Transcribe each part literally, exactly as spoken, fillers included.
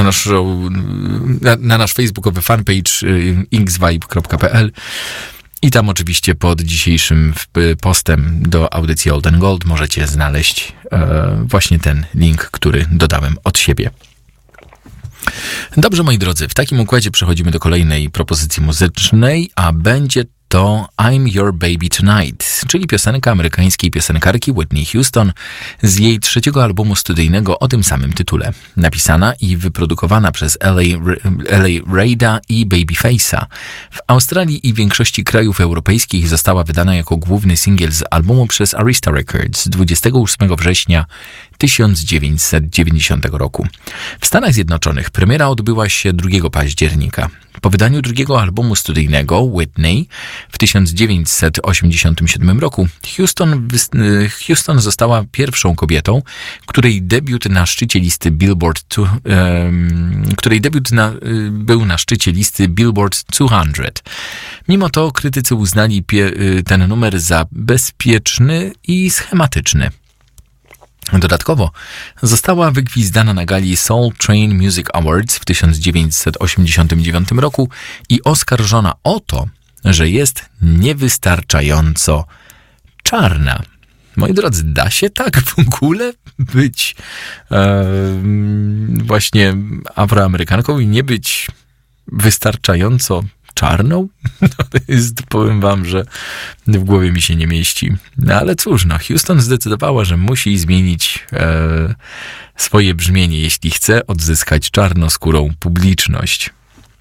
naszą, na, na nasz facebookowy fanpage inksvibe kropka p l i tam oczywiście pod dzisiejszym postem do audycji Old and Gold możecie znaleźć e, właśnie ten link, który dodałem od siebie. Dobrze, moi drodzy, w takim układzie przechodzimy do kolejnej propozycji muzycznej, a będzie to I'm Your Baby Tonight, czyli piosenka amerykańskiej piosenkarki Whitney Houston z jej trzeciego albumu studyjnego o tym samym tytule. Napisana i wyprodukowana przez L A Reida i Babyface'a. W Australii i większości krajów europejskich została wydana jako główny singiel z albumu przez Arista Records dwudziestego ósmego września tysiąc dziewięćset dziewięćdziesiątego roku. W Stanach Zjednoczonych premiera odbyła się drugiego października. Po wydaniu drugiego albumu studyjnego Whitney w tysiąc dziewięćset osiemdziesiątym siódmym roku Houston, Houston została pierwszą kobietą, której debiut na szczycie listy Billboard, two, um, której debiut na, był na szczycie listy Billboard sto. Mimo to krytycy uznali pie, ten numer za bezpieczny i schematyczny. Dodatkowo została wygwizdana na gali Soul Train Music Awards w tysiąc dziewięćset osiemdziesiątym dziewiątym roku i oskarżona o to, że jest niewystarczająco czarna. Moi drodzy, da się tak w ogóle być e, właśnie Afroamerykanką i nie być wystarczająco czarną? To jest, powiem wam, że w głowie mi się nie mieści. No ale cóż, no, Houston zdecydowała, że musi zmienić e, swoje brzmienie, jeśli chce odzyskać czarnoskórą publiczność.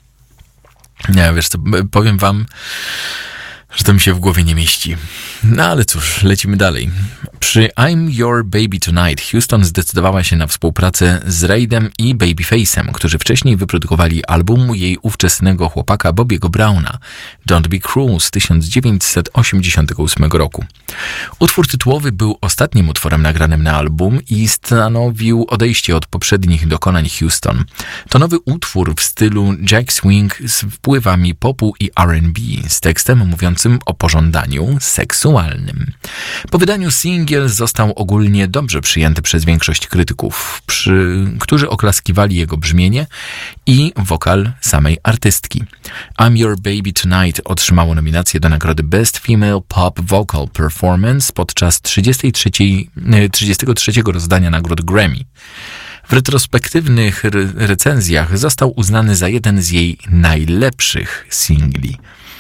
Nie, wiesz co, powiem wam, że to mi się w głowie nie mieści. No ale cóż, lecimy dalej. Przy I'm Your Baby Tonight Houston zdecydowała się na współpracę z Reidem i Babyface'em, którzy wcześniej wyprodukowali album jej ówczesnego chłopaka Bobiego Browna, Don't Be Cruel z tysiąc dziewięćset osiemdziesiątego ósmego roku. Utwór tytułowy był ostatnim utworem nagranym na album i stanowił odejście od poprzednich dokonań Houston. To nowy utwór w stylu jack swing z wpływami popu i R and B, z tekstem mówiącym o pożądaniu seksualnym. Po wydaniu singiel został ogólnie dobrze przyjęty przez większość krytyków, przy, którzy oklaskiwali jego brzmienie i wokal samej artystki. I'm Your Baby Tonight otrzymało nominację do nagrody Best Female Pop Vocal Performance podczas trzydziestego trzeciego rozdania nagród Grammy. W retrospektywnych re- recenzjach został uznany za jeden z jej najlepszych singli.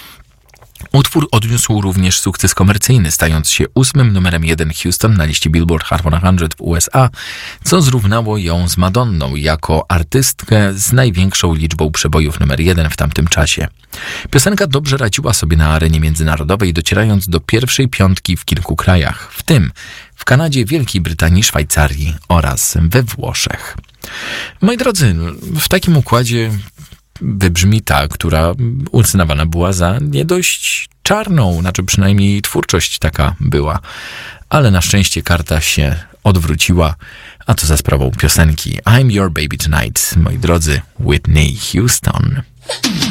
Utwór odniósł również sukces komercyjny, stając się ósmym numerem jeden Houston na liście Billboard Hot sto w U S A, co zrównało ją z Madonną jako artystkę z największą liczbą przebojów numer jeden w tamtym czasie. Piosenka dobrze radziła sobie na arenie międzynarodowej, docierając do pierwszej piątki w kilku krajach, w tym w Kanadzie, Wielkiej Brytanii, Szwajcarii oraz we Włoszech. Moi drodzy, w takim układzie wybrzmi ta, która uznawana była za nie dość czarną, znaczy przynajmniej twórczość taka była. Ale na szczęście karta się odwróciła, a to za sprawą piosenki I'm Your Baby Tonight, moi drodzy, Whitney Houston.